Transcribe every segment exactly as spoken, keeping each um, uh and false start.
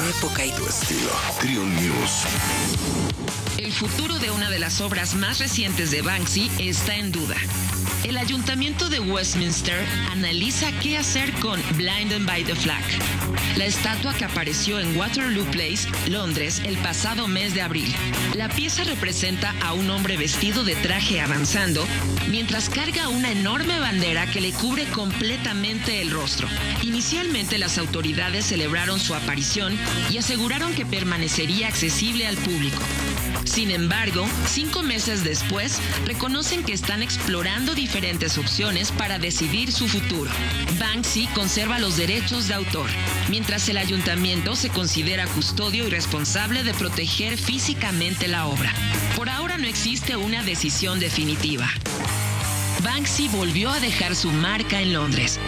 época y tu estilo. Triun News. El futuro de una de las obras más recientes de Banksy está en duda. El Ayuntamiento de Westminster analiza qué hacer con Blinded by the Flag, la estatua que apareció en Waterloo Place, Londres, el pasado mes de abril. La pieza representa a un hombre vestido de traje avanzando, mientras carga una enorme bandera que le cubre completamente el rostro. Inicialmente las autoridades celebraron su aparición y aseguraron que permanecería accesible al público. Sin embargo, cinco meses después, reconocen que están explorando diferentes opciones para decidir su futuro. Banksy conserva los derechos de autor, mientras el ayuntamiento se considera custodio y responsable de proteger físicamente la obra. Por ahora no existe una decisión definitiva. Banksy volvió a dejar su marca en Londres.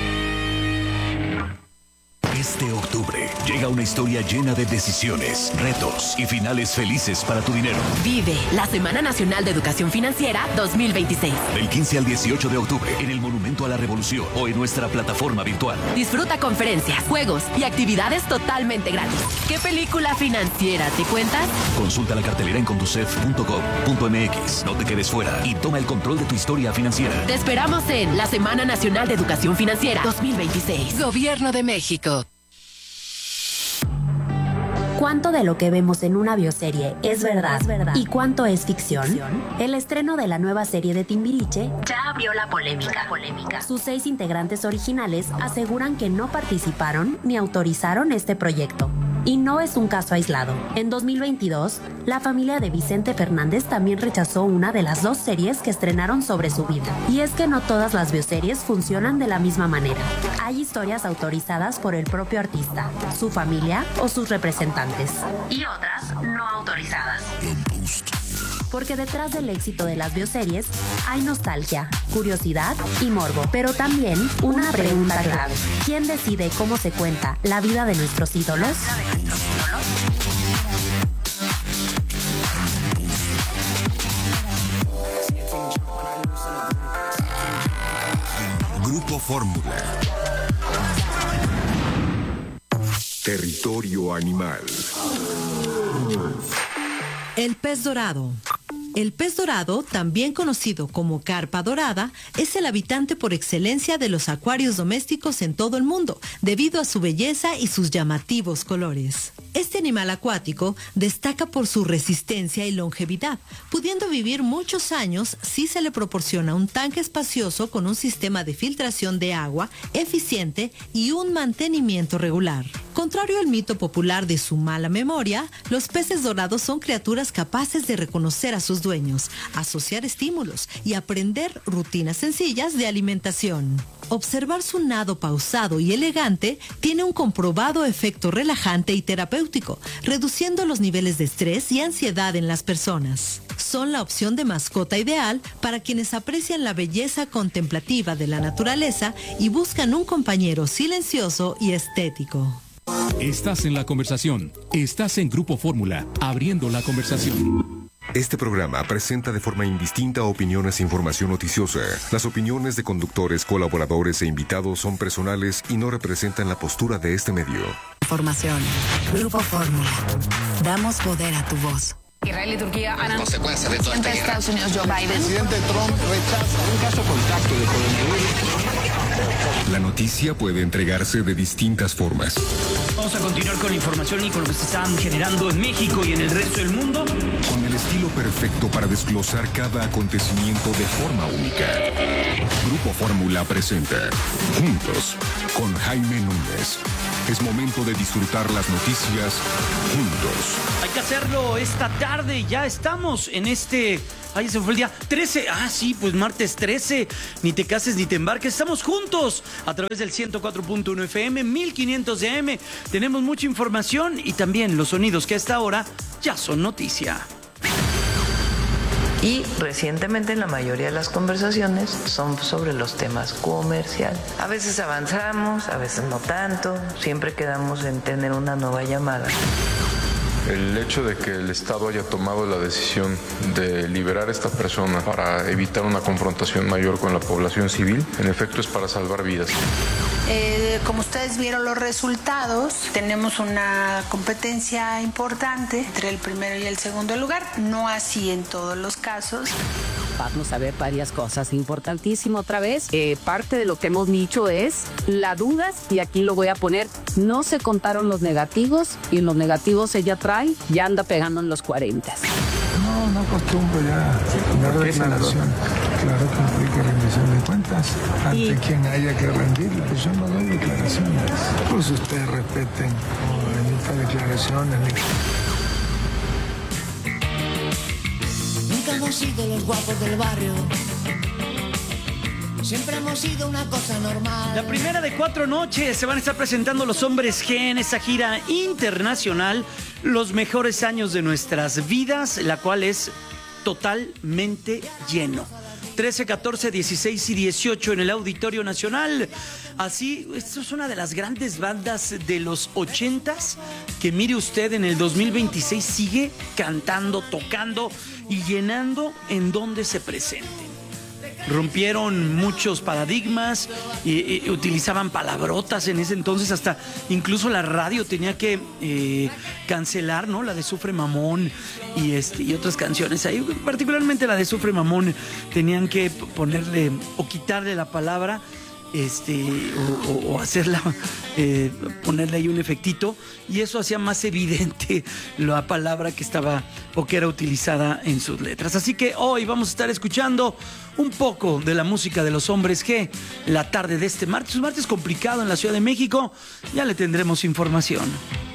Este octubre llega una historia llena de decisiones, retos y finales felices para tu dinero. Vive la Semana Nacional de Educación Financiera dos mil veintiséis. Del quince al dieciocho de octubre en el Monumento a la Revolución o en nuestra plataforma virtual. Disfruta conferencias, juegos y actividades totalmente gratis. ¿Qué película financiera te cuentas? Consulta la cartelera en conducef punto gov punto mx. No te quedes fuera y toma el control de tu historia financiera. Te esperamos en la Semana Nacional de Educación Financiera dos mil veintiséis. Gobierno de México. ¿Cuánto de lo que vemos en una bioserie es verdad, es verdad y cuánto es ficción? ¿Ficción? El estreno de la nueva serie de Timbiriche ya abrió la polémica. polémica. Sus seis integrantes originales aseguran que no participaron ni autorizaron este proyecto. Y no es un caso aislado. En dos mil veintidós, la familia de Vicente Fernández también rechazó una de las dos series que estrenaron sobre su vida. Y es que no todas las bioseries funcionan de la misma manera. Hay historias autorizadas por el propio artista, su familia o sus representantes. Y otras no autorizadas. Porque detrás del éxito de las bioseries hay nostalgia, curiosidad y morbo. Pero también una pregunta clave. ¿Quién decide cómo se cuenta la vida de nuestros ídolos? Grupo Fórmula. Territorio animal. El pez dorado. El pez dorado, también conocido como carpa dorada, es el habitante por excelencia de los acuarios domésticos en todo el mundo, debido a su belleza y sus llamativos colores. Este animal acuático destaca por su resistencia y longevidad, pudiendo vivir muchos años si se le proporciona un tanque espacioso con un sistema de filtración de agua eficiente y un mantenimiento regular. Contrario al mito popular de su mala memoria, los peces dorados son criaturas capaces de reconocer a sus dueños, asociar estímulos y aprender rutinas sencillas de alimentación. Observar su nado pausado y elegante tiene un comprobado efecto relajante y terapéutico, reduciendo los niveles de estrés y ansiedad en las personas. Son la opción de mascota ideal para quienes aprecian la belleza contemplativa de la naturaleza y buscan un compañero silencioso y estético. Estás en la conversación. Estás en Grupo Fórmula, abriendo la conversación. Este programa presenta de forma indistinta opiniones e información noticiosa. Las opiniones de conductores, colaboradores e invitados son personales y no representan la postura de este medio. Información. Grupo Fórmula. Damos poder a tu voz. Israel y Turquía harán consecuencias de toda esta guerra. Estados Unidos Joe Biden. El presidente Trump rechaza un caso contacto de coronavirus. La noticia puede entregarse de distintas formas. Vamos a continuar con la información y con lo que se está generando en México y en el resto del mundo. Con el estilo perfecto para desglosar cada acontecimiento de forma única. Grupo Fórmula presenta Juntos con Jaime Núñez. Es momento de disfrutar las noticias juntos. Hay que hacerlo esta tarde. Ya estamos en este... Ay, se fue el día trece. Ah, sí, pues martes trece. Ni te cases ni te embarques. Estamos juntos a través del ciento cuatro punto uno F M, mil quinientos de A M. Tenemos mucha información y también los sonidos que a esta hora ya son noticia. Y recientemente la mayoría de las conversaciones son sobre los temas comerciales. A veces avanzamos, a veces no tanto. Siempre quedamos en tener una nueva llamada. El hecho de que el Estado haya tomado la decisión de liberar a esta persona para evitar una confrontación mayor con la población civil, en efecto es para salvar vidas. Eh, como ustedes vieron los resultados, tenemos una competencia importante entre el primero y el segundo lugar, no así en todos los casos. Vamos a ver varias cosas. Importantísimo otra vez, eh, parte de lo que hemos dicho es la dudas, y aquí lo voy a poner, no se contaron los negativos, y los negativos ella trae, ya anda pegando en los cuarenta. No, no acostumbro ya dar declaración. Claro que implica rendición de cuentas ante ¿Y? quien haya que rendirla. Pues yo no doy declaraciones. Pues ustedes respeten, no emitan declaraciones. Nunca hemos sido los guapos del barrio. Siempre hemos sido una cosa normal. La primera de cuatro noches se van a estar presentando los Hombres G en esa gira internacional, los mejores años de nuestras vidas, la cual es totalmente lleno. trece, catorce, dieciséis y dieciocho en el Auditorio Nacional. Así, esto es una de las grandes bandas de los ochentas que, mire usted, en el dos mil veintiséis sigue cantando, tocando y llenando en donde se presenten. Rompieron muchos paradigmas, y, y utilizaban palabrotas en ese entonces, hasta incluso la radio tenía que eh, cancelar, ¿no? La de Sufre Mamón y, este, y otras canciones ahí, particularmente la de Sufre Mamón, tenían que ponerle o quitarle la palabra, este, o, o, o hacerla, eh, ponerle ahí un efectito, y eso hacía más evidente la palabra que estaba o que era utilizada en sus letras. Así que hoy vamos a estar escuchando un poco de la música de los Hombres G la tarde de este martes, un martes complicado en la Ciudad de México. Ya le tendremos información.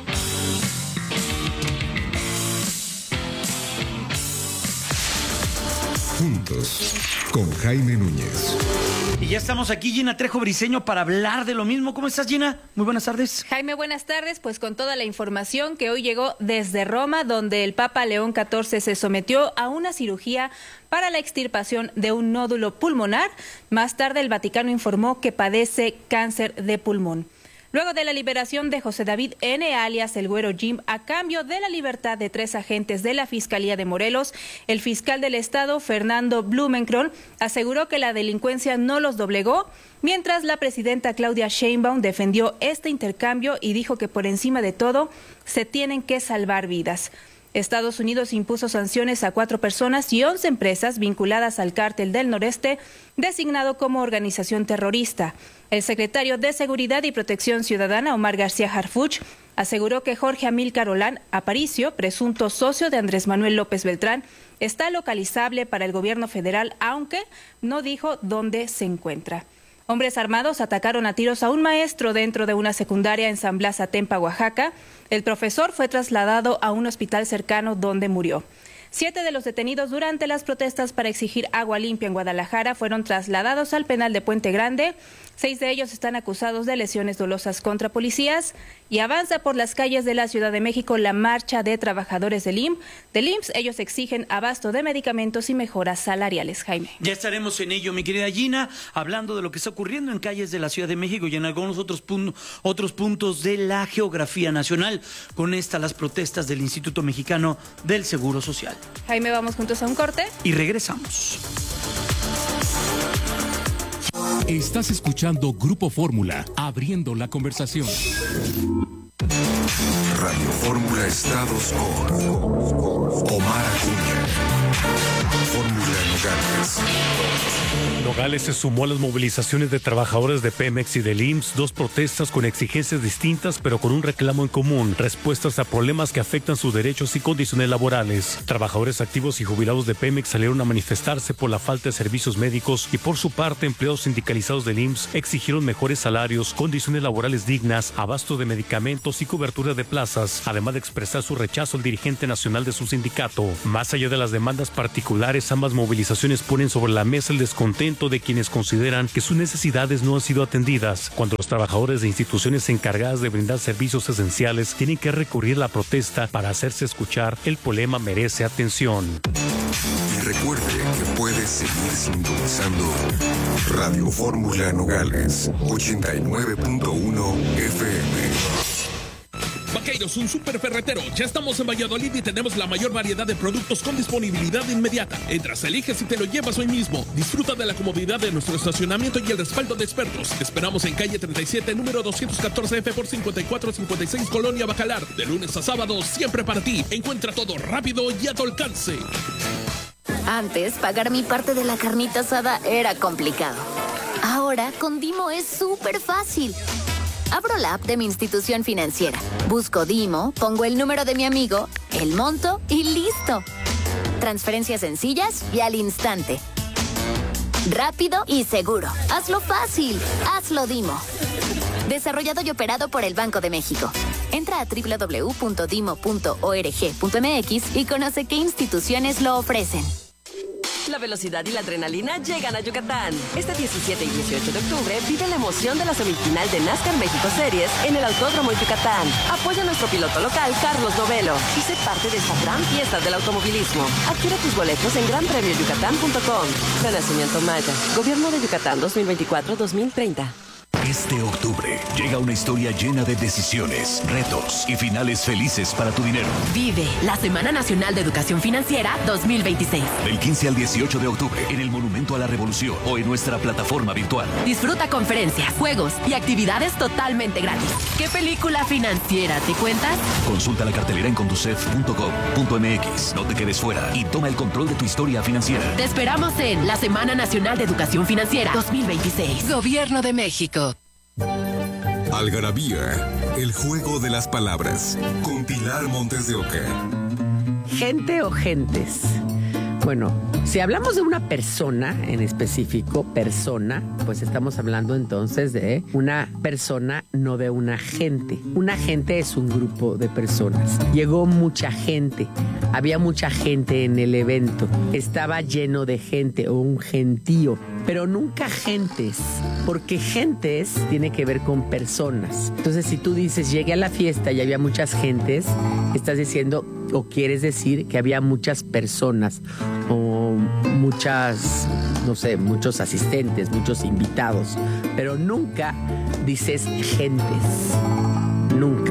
Juntos con Jaime Núñez. Y ya estamos aquí, Gina Trejo Briseño, para hablar de lo mismo. ¿Cómo estás, Gina? Muy buenas tardes. Jaime, buenas tardes. Pues con toda la información que hoy llegó desde Roma, donde el Papa León catorce se sometió a una cirugía para la extirpación de un nódulo pulmonar. Más tarde, el Vaticano informó que padece cáncer de pulmón. Luego de la liberación de José David N., alias El Güero Jim, a cambio de la libertad de tres agentes de la Fiscalía de Morelos, el fiscal del Estado, Fernando Blumenkron, aseguró que la delincuencia no los doblegó, mientras la presidenta Claudia Sheinbaum defendió este intercambio y dijo que por encima de todo se tienen que salvar vidas. Estados Unidos impuso sanciones a cuatro personas y once empresas vinculadas al Cártel del Noreste, designado como organización terrorista. El secretario de Seguridad y Protección Ciudadana, Omar García Harfuch, aseguró que Jorge Amílcar Olán Aparicio, presunto socio de Andrés Manuel López Beltrán, está localizable para el gobierno federal, aunque no dijo dónde se encuentra. Hombres armados atacaron a tiros a un maestro dentro de una secundaria en San Blas Atempa, Oaxaca. El profesor fue trasladado a un hospital cercano donde murió. Siete de los detenidos durante las protestas para exigir agua limpia en Guadalajara fueron trasladados al penal de Puente Grande. Seis de ellos están acusados de lesiones dolosas contra policías. Y avanza por las calles de la Ciudad de México la marcha de trabajadores del I M S S. Del I M S S, ellos exigen abasto de medicamentos y mejoras salariales. Jaime. Ya estaremos en ello, mi querida Gina, hablando de lo que está ocurriendo en calles de la Ciudad de México y en algunos otros, pun- otros puntos de la geografía nacional. Con esta, las protestas del Instituto Mexicano del Seguro Social. Jaime, vamos juntos a un corte. Y regresamos. Estás escuchando Grupo Fórmula, abriendo la conversación. Radio Fórmula Estados con Omar Acuña. Fórmula Nogales. Nogales se sumó a las movilizaciones de trabajadores de Pemex y del I M S S, dos protestas con exigencias distintas pero con un reclamo en común, respuestas a problemas que afectan sus derechos y condiciones laborales. Trabajadores activos y jubilados de Pemex salieron a manifestarse por la falta de servicios médicos y por su parte empleados sindicalizados del I M S S exigieron mejores salarios, condiciones laborales dignas, abasto de medicamentos y cobertura de plazas, además de expresar su rechazo al dirigente nacional de su sindicato. Más allá de las demandas particulares, ambas movilizaciones ponen sobre la mesa el descontento de quienes consideran que sus necesidades no han sido atendidas. Cuando los trabajadores de instituciones encargadas de brindar servicios esenciales tienen que recurrir a la protesta para hacerse escuchar, el problema merece atención. Y recuerde que puede seguir sintonizando Radio Fórmula Nogales ochenta y nueve punto uno F M. Taqueros, un super ferretero. Ya estamos en Valladolid y tenemos la mayor variedad de productos con disponibilidad inmediata. Entras, eliges y te lo llevas hoy mismo. Disfruta de la comodidad de nuestro estacionamiento y el respaldo de expertos. Te esperamos en calle treinta y siete, número doscientos catorce F por cincuenta y cuatro cincuenta y seis, Colonia Bacalar. De lunes a sábado, siempre para ti. Encuentra todo rápido y a tu alcance. Antes, pagar mi parte de la carnita asada era complicado. Ahora, con Dimo es súper fácil. Abro la app de mi institución financiera, busco Dimo, pongo el número de mi amigo, el monto y listo. Transferencias sencillas y al instante. Rápido y seguro. Hazlo fácil. Hazlo Dimo. Desarrollado y operado por el Banco de México. Entra a doble u doble u doble u punto dimo punto org punto m x y conoce qué instituciones lo ofrecen. La velocidad y la adrenalina llegan a Yucatán. Este diecisiete y dieciocho de octubre vive la emoción de la semifinal de NASCAR México Series en el Autódromo Yucatán. Apoya a nuestro piloto local, Carlos Novelo, y sé parte de esta gran fiesta del automovilismo. Adquiere tus boletos en gran premio yucatán punto com. Renacimiento Maya. Gobierno de Yucatán dos mil veinticuatro a dos mil treinta. Este octubre llega una historia llena de decisiones, retos y finales felices para tu dinero. Vive la Semana Nacional de Educación Financiera dos mil veintiséis. Del quince al dieciocho de octubre en el Monumento a la Revolución o en nuestra plataforma virtual. Disfruta conferencias, juegos y actividades totalmente gratis. ¿Qué película financiera te cuentas? Consulta la cartelera en conducef punto com punto m x. No te quedes fuera y toma el control de tu historia financiera. Te esperamos en la Semana Nacional de Educación Financiera dos mil veintiséis. Gobierno de México. Algarabía, el juego de las palabras, con Pilar Montes de Oca. ¿Gente o gentes? Bueno, si hablamos de una persona en específico, persona, pues estamos hablando entonces de una persona, no de una gente. Una gente es un grupo de personas. Llegó mucha gente, había mucha gente en el evento, estaba lleno de gente o un gentío, pero nunca gentes, porque gentes tiene que ver con personas. Entonces, si tú dices, llegué a la fiesta y había muchas gentes, estás diciendo o quieres decir que había muchas personas o muchas, no sé, muchos asistentes, muchos invitados, pero nunca dices gentes, nunca.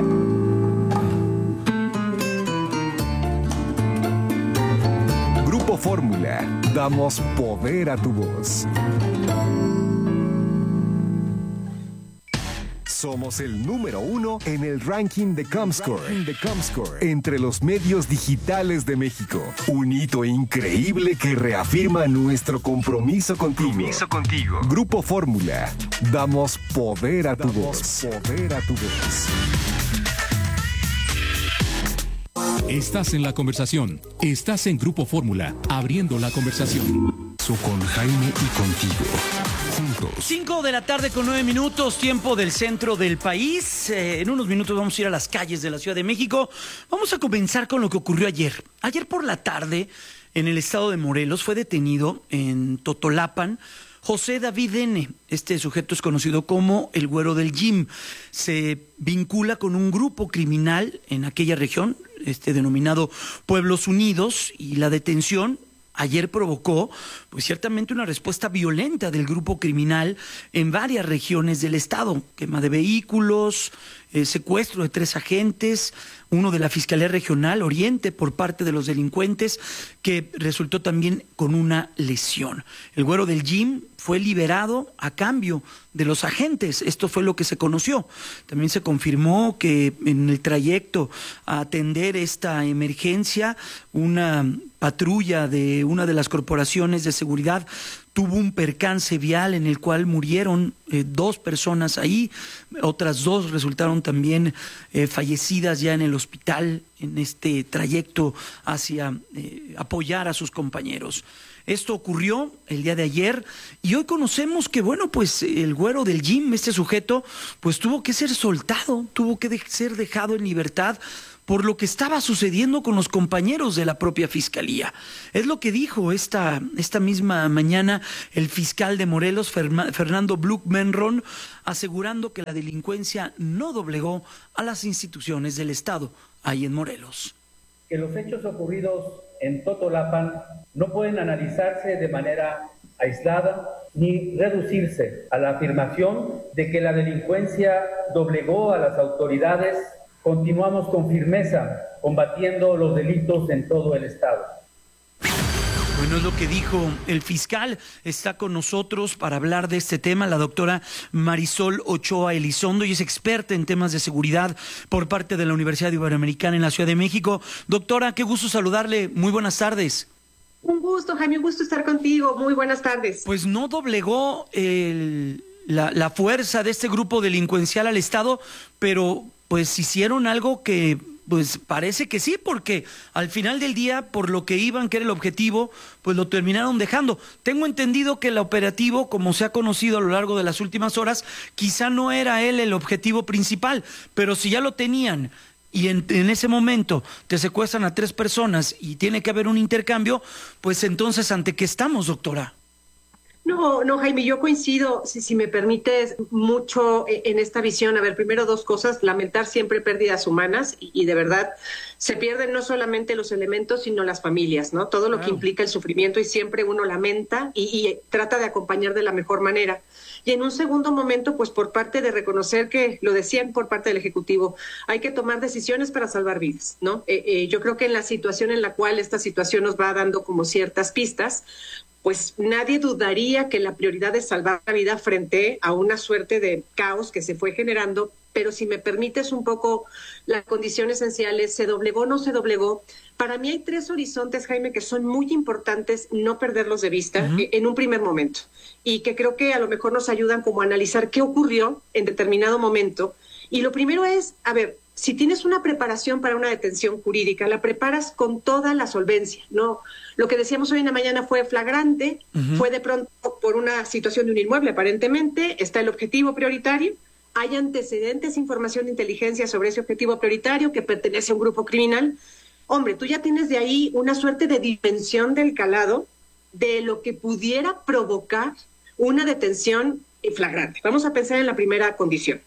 Grupo Fórmula, damos poder a tu voz. Somos el número uno en el ranking de Comscore, de Comscore entre los medios digitales de México. Un hito increíble que reafirma nuestro compromiso contigo. Compromiso contigo. Grupo Fórmula, damos poder a tu damos voz. Poder a tu voz. Estás en la conversación. Estás en Grupo Fórmula, abriendo la conversación. Con Jaime y contigo. Juntos. cinco de la tarde con nueve minutos, tiempo del centro del país. Eh, en unos minutos vamos a ir a las calles de la Ciudad de México. Vamos a comenzar con lo que ocurrió ayer. Ayer por la tarde, en el estado de Morelos, fue detenido en Totolapan José David N. Este sujeto es conocido como el Güero del Gym. Se vincula con un grupo criminal en aquella región, este denominado Pueblos Unidos, y la detención ayer provocó, pues ciertamente una respuesta violenta del grupo criminal en varias regiones del estado. Quema de vehículos, eh, secuestro de tres agentes, uno de la Fiscalía Regional Oriente por parte de los delincuentes, que resultó también con una lesión. El Güero del Gym fue liberado a cambio de los agentes. Esto fue lo que se conoció. También se confirmó que en el trayecto a atender esta emergencia, una patrulla de una de las corporaciones de seguridad tuvo un percance vial en el cual murieron eh, dos personas ahí, otras dos resultaron también eh, fallecidas ya en el hospital en este trayecto hacia eh, apoyar a sus compañeros. Esto ocurrió el día de ayer y hoy conocemos que, bueno, pues el Güero del Gym, este sujeto, pues tuvo que ser soltado, tuvo que de- ser dejado en libertad por lo que estaba sucediendo con los compañeros de la propia Fiscalía. Es lo que dijo esta, esta misma mañana el fiscal de Morelos, Ferma, Fernando Blumenron, asegurando que la delincuencia no doblegó a las instituciones del Estado ahí en Morelos. Que los hechos ocurridos en Totolapan no pueden analizarse de manera aislada ni reducirse a la afirmación de que la delincuencia doblegó a las autoridades Continuamos con firmeza combatiendo los delitos en todo el estado. Bueno, es lo que dijo el fiscal. Está con nosotros para hablar de este tema la doctora Marisol Ochoa Elizondo, y es experta en temas de seguridad por parte de la Universidad Iberoamericana en la Ciudad de México. Doctora, qué gusto saludarle. Muy buenas tardes. Un gusto, Jaime, un gusto estar contigo. Muy buenas tardes. Pues no doblegó el, la, la fuerza de este grupo delincuencial al Estado, pero pues hicieron algo que pues parece que sí, porque al final del día, por lo que iban, que era el objetivo, pues lo terminaron dejando. Tengo entendido que el operativo, como se ha conocido a lo largo de las últimas horas, quizá no era él el objetivo principal, pero si ya lo tenían y en, en ese momento te secuestran a tres personas y tiene que haber un intercambio, pues entonces, ¿ante qué estamos, doctora? No, no, Jaime, yo coincido, si, si me permites, mucho en esta visión. A ver, primero dos cosas: lamentar siempre pérdidas humanas y, y de verdad se pierden no solamente los elementos, sino las familias, ¿no? Todo lo wow. que implica el sufrimiento, y siempre uno lamenta y, y trata de acompañar de la mejor manera. Y en un segundo momento, pues por parte de reconocer que, lo decían por parte del Ejecutivo, hay que tomar decisiones para salvar vidas, ¿no? Eh, eh, yo creo que en la situación en la cual esta situación nos va dando como ciertas pistas, pues nadie dudaría que la prioridad es salvar la vida frente a una suerte de caos que se fue generando. Pero si me permites un poco las condiciones esenciales, ¿se doblegó o no se doblegó? Para mí hay tres horizontes, Jaime, que son muy importantes no perderlos de vista uh-huh. en un primer momento, y que creo que a lo mejor nos ayudan como a analizar qué ocurrió en determinado momento. Y lo primero es, a ver, si tienes una preparación para una detención jurídica, la preparas con toda la solvencia, ¿no? Lo que decíamos hoy en la mañana fue flagrante, uh-huh. fue de pronto por una situación de un inmueble, aparentemente, está el objetivo prioritario, hay antecedentes, información de inteligencia sobre ese objetivo prioritario que pertenece a un grupo criminal. Hombre, tú ya tienes de ahí una suerte de dimensión del calado de lo que pudiera provocar una detención flagrante. Vamos a pensar en la primera condición.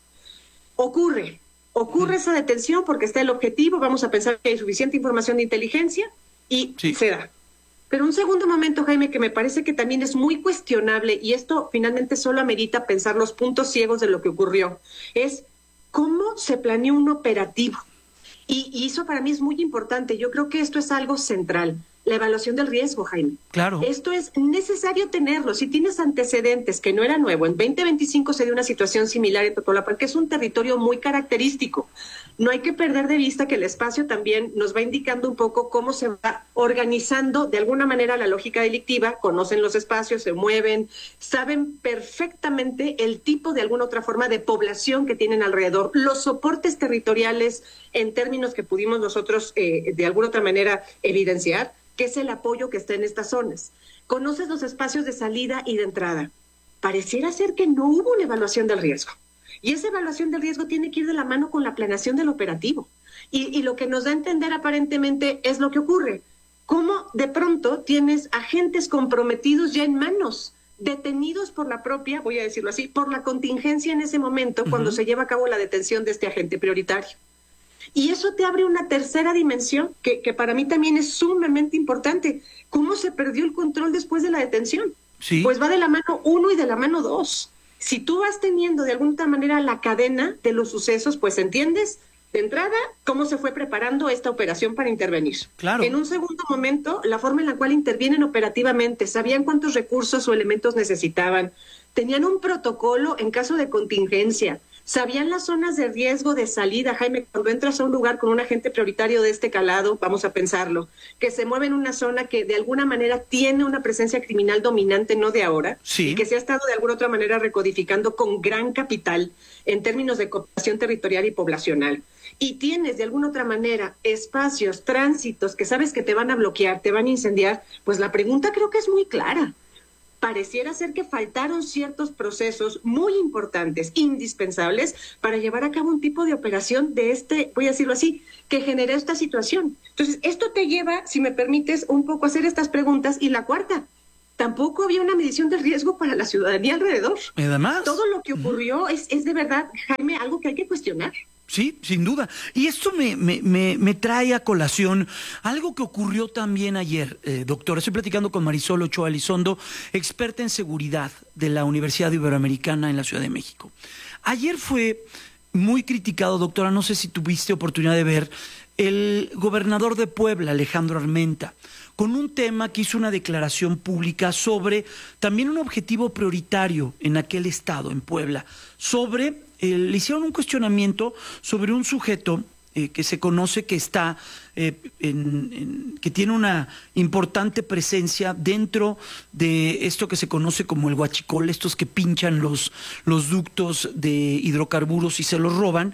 Ocurre, ocurre esa detención porque está el objetivo, vamos a pensar que hay suficiente información de inteligencia y sí. se da. Pero un segundo momento, Jaime, que me parece que también es muy cuestionable, y esto finalmente solo amerita pensar los puntos ciegos de lo que ocurrió, es cómo se planeó un operativo. Y, y eso para mí es muy importante. Yo creo que esto es algo central. La evaluación del riesgo, Jaime. Claro. Esto es necesario tenerlo. Si tienes antecedentes, que no era nuevo, en veinte veinticinco se dio una situación similar en Totolapan, que es un territorio muy característico. No hay que perder de vista que el espacio también nos va indicando un poco cómo se va organizando de alguna manera la lógica delictiva. Conocen los espacios, se mueven, saben perfectamente el tipo de alguna otra forma de población que tienen alrededor, los soportes territoriales en términos que pudimos nosotros eh, de alguna otra manera evidenciar, que es el apoyo que está en estas zonas. Conoces los espacios de salida y de entrada. Pareciera ser que no hubo una evaluación del riesgo. Y esa evaluación del riesgo tiene que ir de la mano con la planeación del operativo. Y, y lo que nos da a entender aparentemente es lo que ocurre. Cómo de pronto tienes agentes comprometidos ya en manos, detenidos por la propia, voy a decirlo así, por la contingencia en ese momento, uh-huh. cuando se lleva a cabo la detención de este agente prioritario. Y eso te abre una tercera dimensión que, que para mí también es sumamente importante. ¿Cómo se perdió el control después de la detención? Sí. Pues va de la mano uno y de la mano dos. Si tú vas teniendo de alguna manera la cadena de los sucesos, pues entiendes de entrada cómo se fue preparando esta operación para intervenir. Claro. En un segundo momento, la forma en la cual intervienen operativamente, sabían cuántos recursos o elementos necesitaban, tenían un protocolo en caso de contingencia, sabían las zonas de riesgo de salida. Jaime, cuando entras a un lugar con un agente prioritario de este calado, vamos a pensarlo, que se mueve en una zona que de alguna manera tiene una presencia criminal dominante, no de ahora, sí. y que se ha estado de alguna otra manera recodificando con gran capital en términos de cooperación territorial y poblacional. Y tienes de alguna otra manera espacios, tránsitos que sabes que te van a bloquear, te van a incendiar, pues la pregunta creo que es muy clara. Pareciera ser que faltaron ciertos procesos muy importantes, indispensables, para llevar a cabo un tipo de operación de este, voy a decirlo así, que generó esta situación. Entonces, esto te lleva, si me permites, un poco a hacer estas preguntas. Y la cuarta, tampoco había una medición de riesgo para la ciudadanía alrededor. Además. Todo lo que ocurrió uh-huh. es, es de verdad, Jaime, algo que hay que cuestionar. Sí, sin duda. Y esto me, me, me, me trae a colación algo que ocurrió también ayer, eh, doctor. Estoy platicando con Marisol Ochoa Elizondo, experta en seguridad de la Universidad Iberoamericana en la Ciudad de México. Ayer fue muy criticado, doctora, no sé si tuviste oportunidad de ver, el gobernador de Puebla, Alejandro Armenta, con un tema que hizo una declaración pública sobre también un objetivo prioritario en aquel estado, en Puebla, sobre, eh, le hicieron un cuestionamiento sobre un sujeto eh, que se conoce que está, eh, en, en, que tiene una importante presencia dentro de esto que se conoce como el huachicol, estos que pinchan los, los ductos de hidrocarburos y se los roban.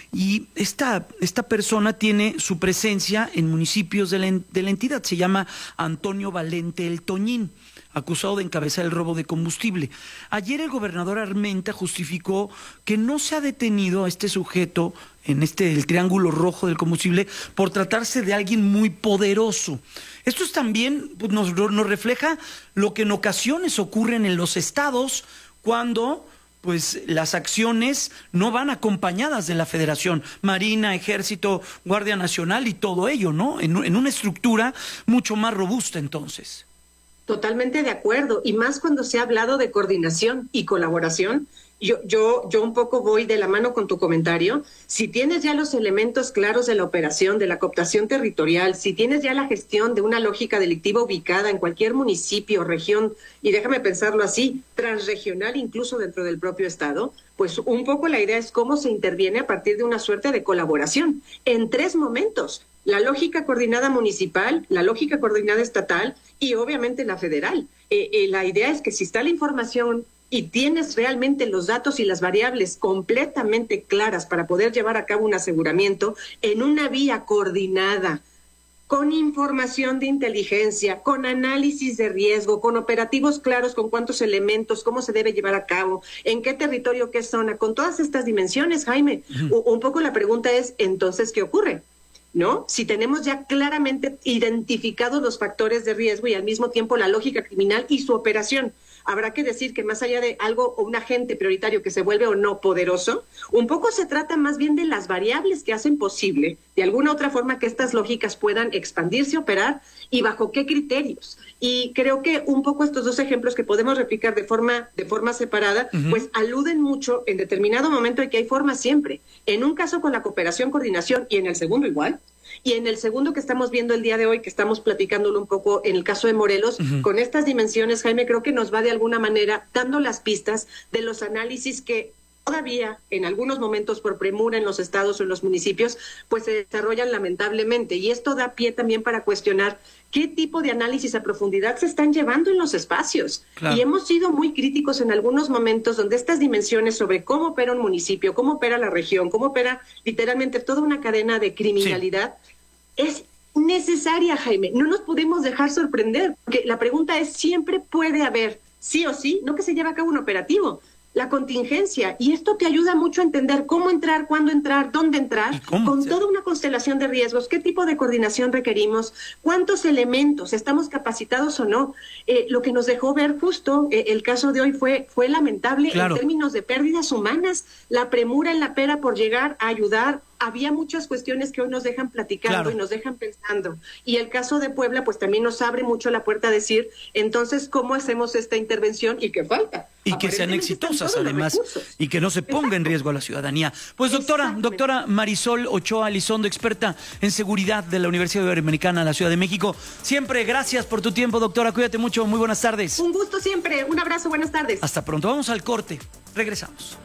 Y esta, esta persona tiene su presencia en municipios de la, de la entidad. Se llama Antonio Valente El Toñín, acusado de encabezar el robo de combustible. Ayer el gobernador Armenta justificó que no se ha detenido a este sujeto en este el triángulo rojo del combustible por tratarse de alguien muy poderoso. Esto es también pues, nos, nos refleja lo que en ocasiones ocurren en los estados cuando pues las acciones no van acompañadas de la Federación, Marina, Ejército, Guardia Nacional y todo ello, ¿no? En, en una estructura mucho más robusta entonces. Totalmente de acuerdo, y más cuando se ha hablado de coordinación y colaboración. Yo, yo, yo un poco voy de la mano con tu comentario. Si tienes ya los elementos claros de la operación, de la cooptación territorial, si tienes ya la gestión de una lógica delictiva ubicada en cualquier municipio, región, y déjame pensarlo así, transregional incluso dentro del propio estado, pues un poco la idea es cómo se interviene a partir de una suerte de colaboración en tres momentos. La lógica coordinada municipal, la lógica coordinada estatal y obviamente la federal. Eh, eh, la idea es que si está la información y tienes realmente los datos y las variables completamente claras para poder llevar a cabo un aseguramiento en una vía coordinada, con información de inteligencia, con análisis de riesgo, con operativos claros, con cuántos elementos, cómo se debe llevar a cabo, en qué territorio, qué zona, con todas estas dimensiones, Jaime. Uh-huh. Un poco la pregunta es, entonces, ¿qué ocurre? ¿No? Si tenemos ya claramente identificados los factores de riesgo y al mismo tiempo la lógica criminal y su operación, habrá que decir que más allá de algo o un agente prioritario que se vuelve o no poderoso, un poco se trata más bien de las variables que hacen posible, de alguna otra forma, que estas lógicas puedan expandirse, operar y bajo qué criterios. Y creo que un poco estos dos ejemplos que podemos replicar de forma, de forma separada, uh-huh. pues aluden mucho en determinado momento de que hay forma siempre. En un caso con la cooperación, coordinación y en el segundo igual. Y en el segundo que estamos viendo el día de hoy, que estamos platicándolo un poco en el caso de Morelos, uh-huh. con estas dimensiones, Jaime, creo que nos va de alguna manera dando las pistas de los análisis que todavía en algunos momentos por premura en los estados o en los municipios, pues se desarrollan lamentablemente. Y esto da pie también para cuestionar qué tipo de análisis a profundidad se están llevando en los espacios. Claro. Y hemos sido muy críticos en algunos momentos donde estas dimensiones sobre cómo opera un municipio, cómo opera la región, cómo opera literalmente toda una cadena de criminalidad, sí. es necesaria, Jaime. No nos podemos dejar sorprender, porque la pregunta es, siempre puede haber, sí o sí, no que se lleve a cabo un operativo, la contingencia, y esto te ayuda mucho a entender cómo entrar, cuándo entrar, dónde entrar, con sí. toda una constelación de riesgos, qué tipo de coordinación requerimos, cuántos elementos, estamos capacitados o no. Eh, lo que nos dejó ver justo, eh, el caso de hoy fue, fue lamentable claro. en términos de pérdidas humanas, la premura en la pera por llegar a ayudar. Había muchas cuestiones que hoy nos dejan platicando claro. y nos dejan pensando. Y el caso de Puebla, pues también nos abre mucho la puerta a decir, entonces, ¿cómo hacemos esta intervención y qué falta? Y que sean exitosas, además, y que no se ponga Exacto. en riesgo a la ciudadanía. Pues doctora, doctora Marisol Ochoa Elizondo, experta en seguridad de la Universidad Iberoamericana de la Ciudad de México. Siempre gracias por tu tiempo, doctora. Cuídate mucho. Muy buenas tardes. Un gusto siempre. Un abrazo. Buenas tardes. Hasta pronto. Vamos al corte. Regresamos.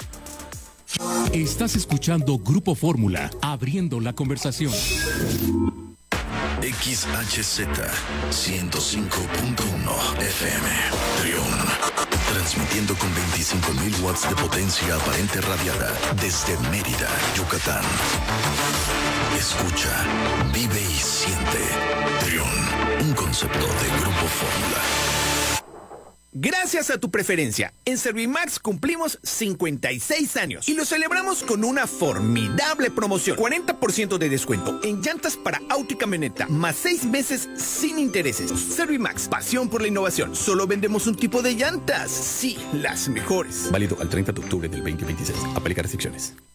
Estás escuchando Grupo Fórmula, abriendo la conversación. X H Z ciento cinco punto uno F M, Trión. Transmitiendo con veinticinco mil watts de potencia aparente radiada desde Mérida, Yucatán. Escucha, vive y siente. Trión, un concepto de Grupo Fórmula. Gracias a tu preferencia, en Servimax cumplimos cincuenta y seis años y lo celebramos con una formidable promoción. cuarenta por ciento de descuento en llantas para auto y camioneta, más seis meses sin intereses. Servimax, pasión por la innovación. Solo vendemos un tipo de llantas. Sí, las mejores. Válido al treinta de octubre del veinte veintiséis. Aplica restricciones.